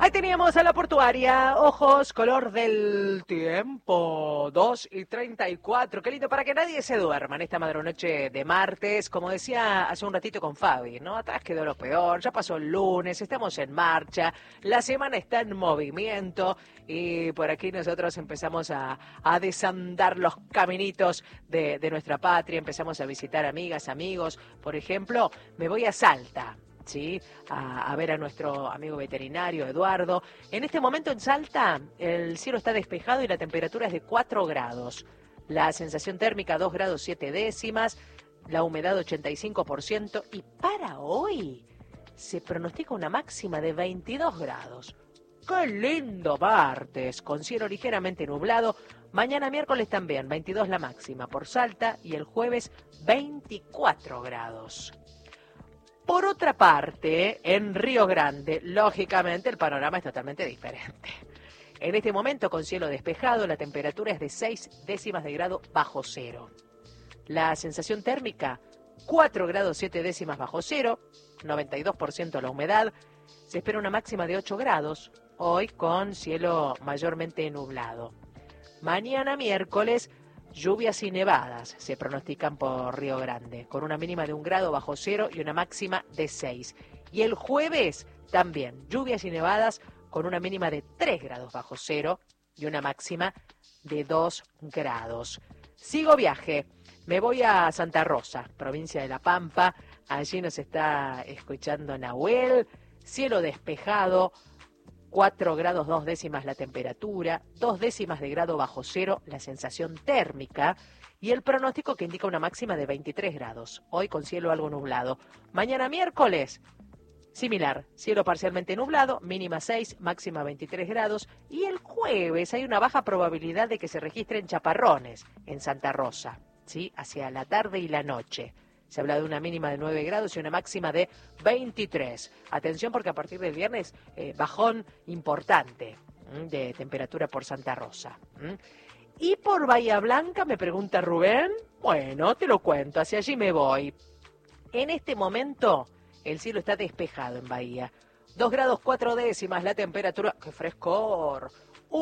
Ahí teníamos a la portuaria, ojos, color del tiempo, 2:34. Qué lindo, para que nadie se duerma en esta madrunoche de martes. Como decía hace un ratito con Fabi, ¿no? Atrás quedó lo peor, ya pasó el lunes, estamos en marcha, la semana está en movimiento y por aquí nosotros empezamos a desandar los caminitos de nuestra patria, empezamos a visitar amigas, amigos. Por ejemplo, me voy a Salta. Sí, a ver a nuestro amigo veterinario Eduardo. En este momento en Salta el cielo está despejado y la temperatura es de 4 grados. La sensación térmica 2 grados 7 décimas, la humedad 85% y para hoy se pronostica una máxima de 22 grados. ¡Qué lindo martes! Con cielo ligeramente nublado. Mañana miércoles también 22 la máxima por Salta y el jueves 24 grados. Por otra parte, en Río Grande, lógicamente el panorama es totalmente diferente. En este momento, con cielo despejado, la temperatura es de 6 décimas de grado bajo cero. La sensación térmica, 4 grados 7 décimas bajo cero, 92% la humedad. Se espera una máxima de 8 grados, hoy con cielo mayormente nublado. Mañana miércoles, lluvias y nevadas se pronostican por Río Grande, con una mínima de 1 grado bajo cero y una máxima de 6. Y el jueves también, lluvias y nevadas con una mínima de 3 grados bajo cero y una máxima de 2 grados. Sigo viaje, me voy a Santa Rosa, provincia de La Pampa. Allí nos está escuchando Nahuel, cielo despejado, 4 grados 2 décimas la temperatura, 2 décimas de grado bajo cero la sensación térmica y el pronóstico que indica una máxima de 23 grados, hoy con cielo algo nublado. Mañana miércoles, similar, cielo parcialmente nublado, mínima 6, máxima 23 grados y el jueves hay una baja probabilidad de que se registren chaparrones en Santa Rosa, ¿sí? Hacia la tarde y la noche. Se habla de una mínima de 9 grados y una máxima de 23. Atención porque a partir del viernes, bajón importante de temperatura por Santa Rosa. Y por Bahía Blanca, me pregunta Rubén. Bueno, te lo cuento, hacia allí me voy. En este momento, el cielo está despejado en Bahía. 2 grados 4 décimas la temperatura. ¡Qué frescor!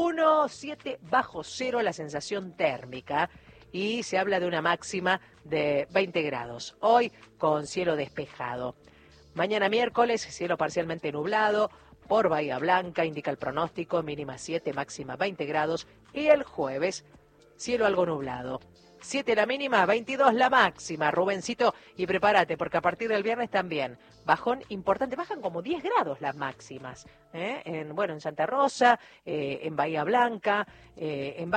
1,7 bajo cero la sensación térmica. Y se habla de una máxima de 20 grados. Hoy con cielo despejado. Mañana miércoles, cielo parcialmente nublado. Por Bahía Blanca, indica el pronóstico, mínima 7, máxima 20 grados. Y el jueves, cielo algo nublado. 7 la mínima, 22 la máxima, Rubencito. Y prepárate, porque a partir del viernes también, bajón importante, bajan como 10 grados las máximas. En Santa Rosa, en Bahía Blanca, en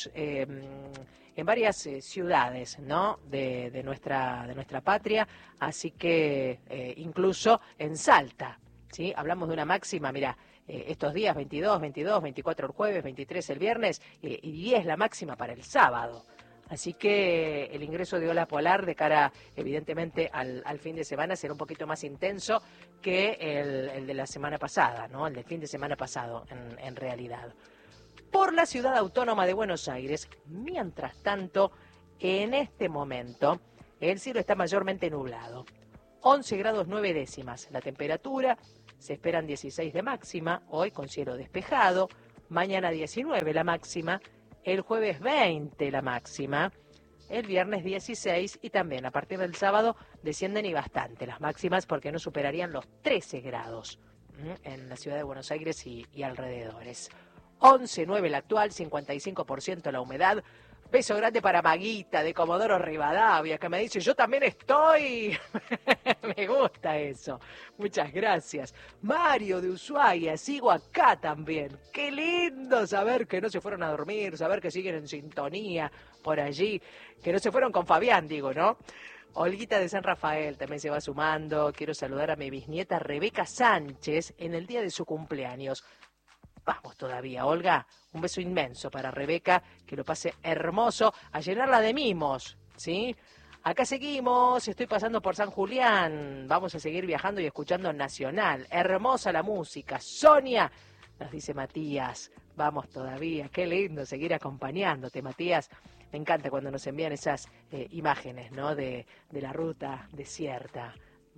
varias ciudades, ¿no? de nuestra patria, así que incluso en Salta, ¿sí? Hablamos de una máxima, mira, estos días 22, 24 el jueves, 23 el viernes y 10 la máxima para el sábado. Así que el ingreso de ola polar de cara, evidentemente, al fin de semana será un poquito más intenso que el de la semana pasada, ¿no? El del fin de semana pasado, en realidad. Por la ciudad autónoma de Buenos Aires, mientras tanto, en este momento, el cielo está mayormente nublado. 11 grados 9 décimas la temperatura, se esperan 16 de máxima, hoy con cielo despejado, mañana 19 la máxima, el jueves 20 la máxima, el viernes 16 y también a partir del sábado descienden y bastante las máximas porque no superarían los 13 grados en la ciudad de Buenos Aires y alrededores. 11,9 la actual, 55% la humedad. Beso grande para Maguita de Comodoro Rivadavia, que me dice, yo también estoy. Me gusta eso. Muchas gracias. Mario de Ushuaia, sigo acá también. Qué lindo saber que no se fueron a dormir, saber que siguen en sintonía por allí, que no se fueron con Fabián, digo, ¿no? Olguita de San Rafael también se va sumando. Quiero saludar a mi bisnieta Rebeca Sánchez en el día de su cumpleaños. Vamos todavía, Olga, un beso inmenso para Rebeca, que lo pase hermoso, a llenarla de mimos, ¿sí? Acá seguimos, estoy pasando por San Julián, vamos a seguir viajando y escuchando Nacional, hermosa la música, Sonia, nos dice Matías, vamos todavía, qué lindo seguir acompañándote, Matías, me encanta cuando nos envían esas imágenes, ¿no? De la ruta desierta,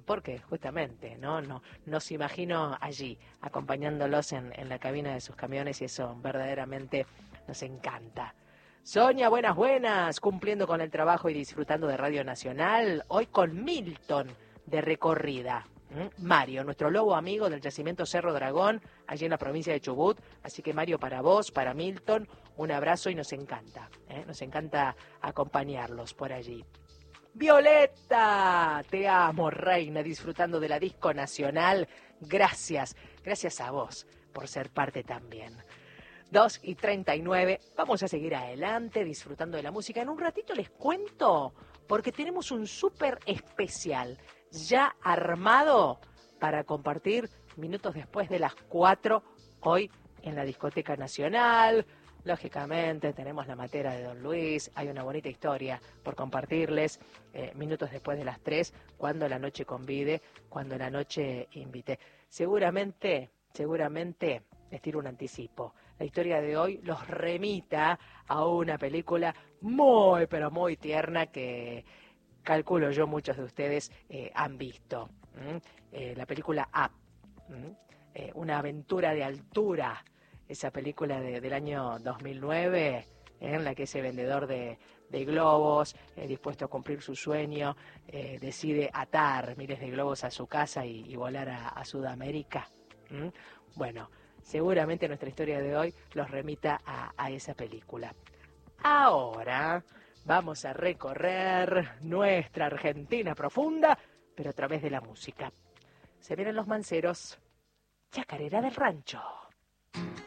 porque justamente, ¿no? Nos imagino allí, acompañándolos en la cabina de sus camiones y eso verdaderamente nos encanta. Sonia, buenas, buenas, cumpliendo con el trabajo y disfrutando de Radio Nacional, hoy con Milton de recorrida. Mario, nuestro lobo amigo del yacimiento Cerro Dragón, allí en la provincia de Chubut. Así que Mario, para vos, para Milton, un abrazo y nos encanta acompañarlos por allí. Violeta, te amo, reina, disfrutando de la disco nacional. Gracias a vos por ser parte también. 2:39, vamos a seguir adelante disfrutando de la música. En un ratito les cuento, porque tenemos un súper especial ya armado para compartir minutos después de las 4 hoy en la Discoteca Nacional. Lógicamente tenemos la matera de Don Luis, hay una bonita historia por compartirles minutos después de las 3, cuando la noche convide, cuando la noche invite. Seguramente les tiro un anticipo. La historia de hoy los remita a una película muy, pero muy tierna que calculo yo muchos de ustedes han visto. La película Up, una aventura de altura, esa película del año 2009, en la que ese vendedor de globos, dispuesto a cumplir su sueño, decide atar miles de globos a su casa y volar a Sudamérica. Bueno, seguramente nuestra historia de hoy los remita a esa película. Ahora vamos a recorrer nuestra Argentina profunda, pero a través de la música. Se vienen los manceros, Chacarera del Rancho.